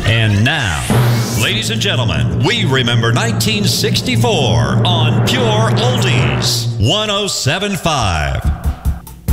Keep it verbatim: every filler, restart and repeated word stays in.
And now, ladies and gentlemen, we remember nineteen sixty-four on Pure Oldies one oh seven point five.